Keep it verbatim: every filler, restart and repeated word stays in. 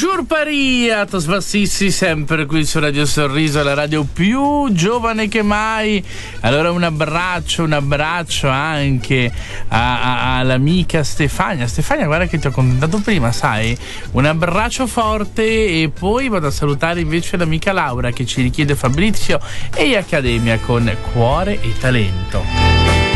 Bonjour Paris, Atos Bassissi, sempre qui su Radio Sorriso, la radio più giovane che mai. Allora un abbraccio, un abbraccio anche a, a, all'amica Stefania. Stefania, guarda che ti ho contattato prima, sai? Un abbraccio forte e poi vado a salutare invece l'amica Laura che ci richiede Fabrizio e Accademia con Cuore e Talento.